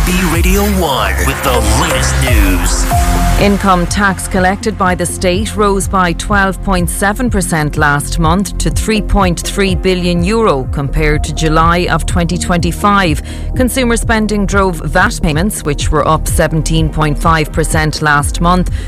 Corby Radio 1 with the latest news. Income tax collected by the state rose by 12.7% last month to €3.3 billion compared to July of 2025. Consumer spending drove VAT payments, which were up 17.5% last month,